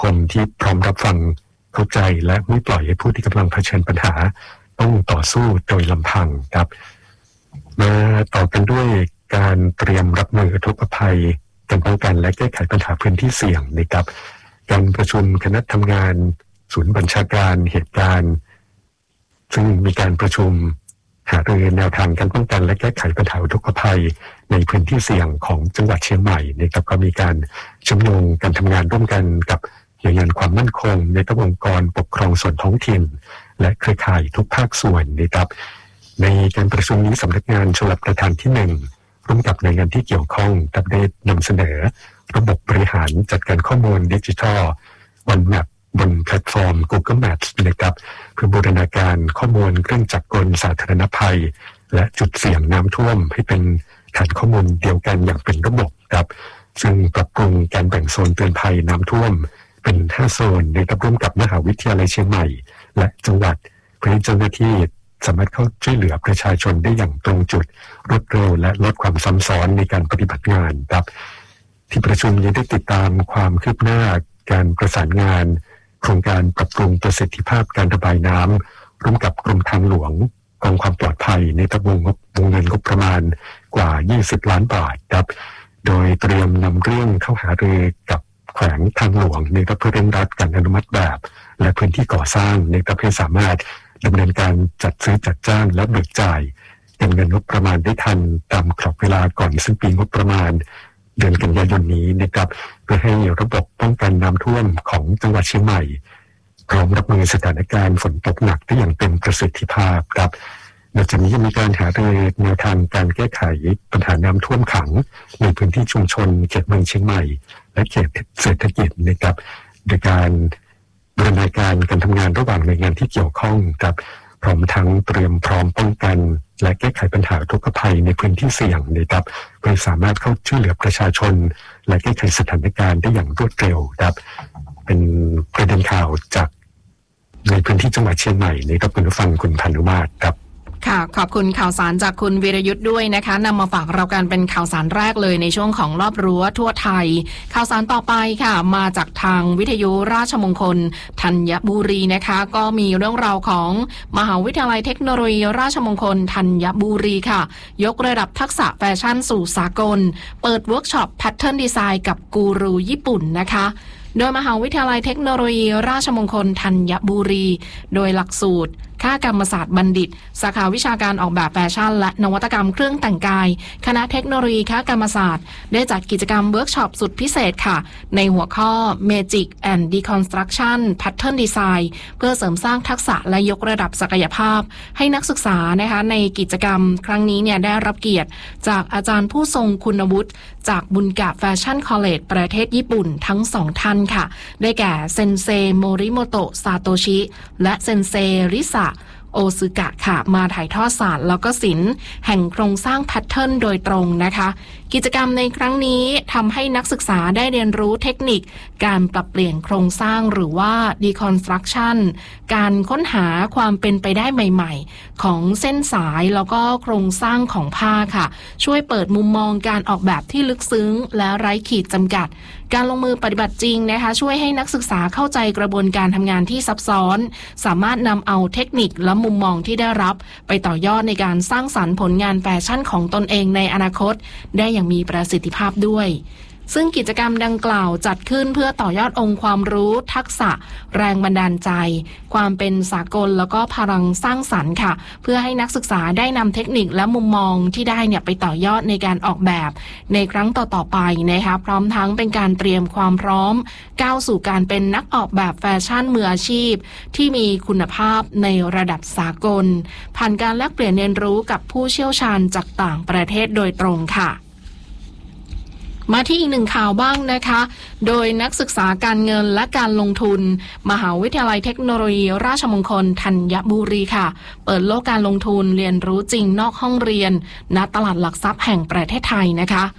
คมที่พร้อมรับฟังเข้าใจและไม่ปล่อยให้ผู้ที่กำลังเผชิญปัญหาต้องต่อสู้โดยลำพังครับมาต่อกันด้วยการเตรียมรับมืออุทกภัยการป้องกันและแก้ไขปัญหาพื้นที่เสี่ยงนะครับการประชุมคณะทำงานศูนย์บัญชาการเหตุการณ์ซึ่งมีการประชุมหารือแนวทางการป้องกันและแก้ไขปัญหาอุทกภัยในพื้นที่เสี่ยงของจังหวัดเชียงใหม่นะครับก็มีการเชื่อมโยงการทำงานร่วมกันกับหน่วยงานความมั่นคงในทุกองค์กรปกครองส่วนท้องถิ่นและเครือข่ายทุกภาคส่วนนะครับในการประชุมนี้สำนักงานชลประทานที่1ร่วมกับหน่วยงานที่เกี่ยวข้องได้นำเสนอระบบบริหารจัดการข้อมูลดิจิทัลวันแมปบนแพลตฟอร์ม Google Maps นะครับเพื่อบูรณาการข้อมูลเครื่องจักรกลสาธารณภัยและจุดเสี่ยงน้ำท่วมให้เป็นฐานข้อมูลเดียวกันอย่างเป็นระบบครับซึ่งปรับปรุงการแบ่งโซนเตือนภัยน้ำท่วมเป็น5โซนนะครับร่วมกับมหาวิทยาลัยเชียงใหม่และจังหวัดเพื่อให้เจ้าหน้าที่สามารถเข้าช่วยเหลือประชาชนได้อย่างตรงจุดรวดเร็วและลดความซ้ำซ้อนในการปฏิบัติงานครับที่ประชุมยังได้ติดตามความคืบหน้าการประสานงานโครงการปรับปรุงประสิทธิภาพการระบายน้ำร่วมกับกรมทางหลวงกองความปลอดภัยในวงเงินงบประมาณกว่า20ล้านบาทครับโดยเตรียมนำเรื่องเข้าหารือกับแขวงทางหลวงในเพื่อเร่งรัดการอนุมัติแบบและพื้นที่ก่อสร้างในเพื่อสามารถดำเนินการจัดซื้อจัดจ้างและเบิกจ่ายเงินงบประมาณได้ทันตามกรอบเวลาก่อนสิ้นปีงบประมาณเดือนกันยายนนี้นะครับเพื่อให้ระบบป้องกันน้ำท่วมของจังหวัดเชียงใหม่พร้อมรับมือสถานการณ์ฝนตกหนักได้อย่างเต็มประสิทธิภาพครับนอกจากนี้ยังมีการหารือแนวทางการแก้ไขปัญหาน้ำท่วมขังในพื้นที่ชุมชนเขตเมืองเชียงใหม่และเขตเศรษฐกิจนะครับโดยการบูรณาการการทำงานระหว่างหน่วยงานที่เกี่ยวข้องครับพร้อมทั้งเตรียมพร้อมป้องกันและแก้ไขปัญหาอุทกภัยในพื้นที่เสี่ยงนะครับเพื่อสามารถเข้าช่วยเหลือประชาชนและแก้ไขสถานการณ์ได้อย่างรวดเร็วครับเป็นประเด็นข่าวจากในพื้นที่จังหวัดเชียงใหม่นี่ครับคุณผู้ฟังคุณพานุมาตรครับค่ะขอบคุณข่าวสารจากคุณวีรยุทธ์ด้วยนะคะนำมาฝากเรากันเป็นข่าวสารแรกเลยในช่วงของรอบรั้วทั่วไทยข่าวสารต่อไปค่ะมาจากทางวิทยุราชมงคลธัญบุรีนะคะก็มีเรื่องราวของมหาวิทยาลัยเทคโนโลยีราชมงคลธัญบุรีค่ะยกระดับทักษะแฟชั่นสู่สากลเปิดเวิร์กช็อปแพทเทิร์นดีไซน์กับกูรูญี่ปุ่นนะคะโดยมหาวิทยาลัยเทคโนโลยีราชมงคลธัญบุรีโดยหลักสูตรค่ากรรมศาสตร์บัณฑิตสาขาวิชาการออกแบบแฟชั่นและนวัตกรรมเครื่องแต่งกายคณะเทคโนโลยีค่ากรรมศาสตร์ได้จัดกิจกรรมเวิร์กช็อปสุดพิเศษค่ะในหัวข้อ Magic and Deconstruction Pattern Design เพื่อเสริมสร้างทักษะและยกระดับศักยภาพให้นักศึกษานะคะในกิจกรรมครั้งนี้เนี่ยได้รับเกียรติจากอาจารย์ผู้ทรงคุณวุฒิจากบุญกะแฟชั่นคอลเลจประเทศญี่ปุ่นทั้ง2ท่านค่ะได้แก่เซนเซโมริโมโตะซาโตชิและเซนเซริสะโอซึกะค่ะมาถ่ายทอดศาสตร์แล้วก็ศิลป์แห่งโครงสร้างแพทเทิร์นโดยตรงนะคะกิจกรรมในครั้งนี้ทำให้นักศึกษาได้เรียนรู้เทคนิคการปรับเปลี่ยนโครงสร้างหรือว่า deconstruction การค้นหาความเป็นไปได้ใหม่ๆของเส้นสายแล้วก็โครงสร้างของผ้าค่ะช่วยเปิดมุมมองการออกแบบที่ลึกซึ้งและไร้ขีดจำกัดการลงมือปฏิบัติจริงนะคะช่วยให้นักศึกษาเข้าใจกระบวนการทำงานที่ซับซ้อนสามารถนำเอาเทคนิคและมุมมองที่ได้รับไปต่อยอดในการสร้างสรรค์ผลงานแฟชั่นของตนเองในอนาคตได้อย่างมีประสิทธิภาพด้วยซึ่งกิจกรรมดังกล่าวจัดขึ้นเพื่อต่อยอดองค์ความรู้ทักษะแรงบันดาลใจความเป็นสากลแล้วก็พลังสร้างสรรค์ค่ะเพื่อให้นักศึกษาได้นำเทคนิคและมุมมองที่ได้เนี่ยไปต่อยอดในการออกแบบในครั้งต่อๆไปนะคะพร้อมทั้งเป็นการเตรียมความพร้อมก้าวสู่การเป็นนักออกแบบแฟชั่นมืออาชีพที่มีคุณภาพในระดับสากลผ่านการแลกเปลี่ยนเรียนรู้กับผู้เชี่ยวชาญจากต่างประเทศโดยตรงค่ะมาที่อีกหนึ่งข่าวบ้างนะคะโดยนักศึกษาการเงินและการลงทุนมหาวิทยาลัยเทคโนโลยีราชมงคลธัญบุรีค่ะเปิดโลกการลงทุนเรียนรู้จริงนอกห้องเรียนณตลาดหลักทรัพย์แห่งประเทศไทยนะคะ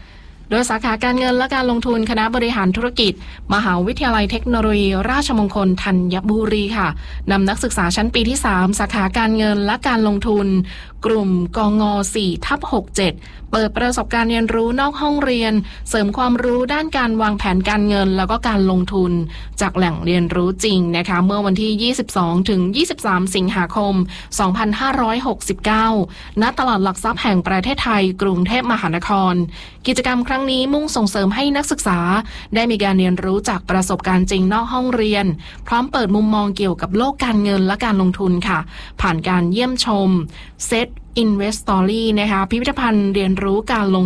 โดยสาขาการเงินและการลงทุนคณะบริหารธุรกิจมหาวิทยาลัยเทคโนโลยีราชมงคลธัญบุรีค่ะนำนักศึกษาชั้นปีที่ 3 สาขาการเงินและการลงทุนกลุ่มกง 4/67 เปิดประสบการณ์เรียนรู้นอกห้องเรียนเสริมความรู้ด้านการวางแผนการเงินแล้วก็การลงทุนจากแหล่งเรียนรู้จริงนะคะเมื่อวันที่ 22 ถึง 23 สิงหาคม 2569 ณ ตลาดหลักทรัพย์แห่งประเทศไทยกรุงเทพมหานครกิจกรรมครั้งนี้มุ่งส่งเสริมให้นักศึกษาได้มีการเรียนรู้จากประสบการณ์จริงนอกห้องเรียนพร้อมเปิดมุมมองเกี่ยวกับโลกการเงินและการลงทุนค่ะผ่านการเยี่ยมชมSet Investory นะคะพิพิธภัณฑ์เรียนรู้การลง